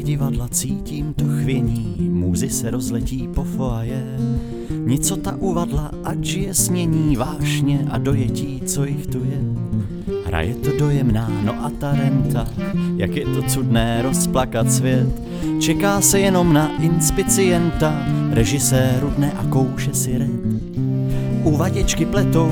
divadla cítím to chvění, můzy se rozletí po foaje. Nicota uvadla, ať žije snění, vášně a dojetí, co jich tu je. Hraje to dojemná, no a ta renta, jak je to cudné rozplakat svět. Čeká se jenom na inspicienta, režiséru dne a kouše si red. Uvaděčky pletou